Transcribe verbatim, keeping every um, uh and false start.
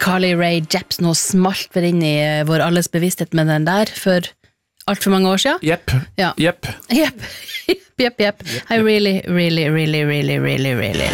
Carly Rae Jepsen, nå smalt vi inn i vår alles bevissthet med den der for alt for mange år siden. Jepp, ja. jepp. Jepp, jepp, jepp, jepp. I really, really, really, really, really, really